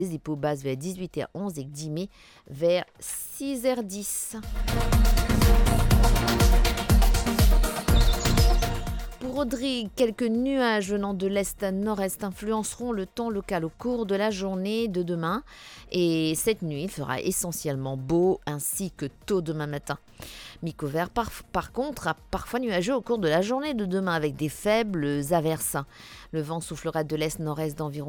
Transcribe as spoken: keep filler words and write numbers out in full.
Les hippos basses vers dix-huit heures onze et Gdimé vers six heures dix. Pour Audrey, quelques nuages venant de l'est à nord-est influenceront le temps local au cours de la journée de demain. Et cette nuit, il fera essentiellement beau ainsi que tôt demain matin. Mi-couvert par, par contre, a parfois nuageux au cours de la journée de demain avec des faibles averses. Le vent soufflera de l'est-nord-est d'environ